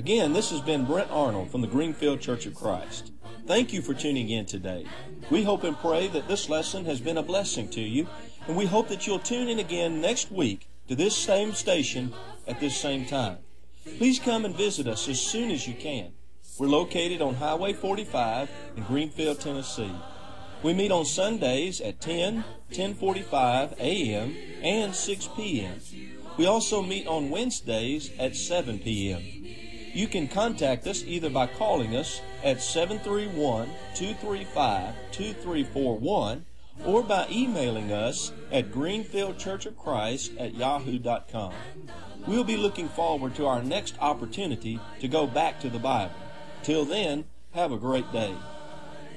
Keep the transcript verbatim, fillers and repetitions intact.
Again, this has been Brent Arnold from the Greenfield Church of Christ. Thank you for tuning in today. We hope and pray that this lesson has been a blessing to you, and we hope that you'll tune in again next week to this same station at this same time. Please come and visit us as soon as you can. We're located on Highway forty-five in Greenfield, Tennessee. We meet on Sundays at ten, ten forty-five a m and six p m We also meet on Wednesdays at seven p m You can contact us either by calling us at seven three one, two three five, two three four one or by emailing us at greenfield church of christ at yahoo dot com. We'll be looking forward to our next opportunity to go back to the Bible. Till then, have a great day.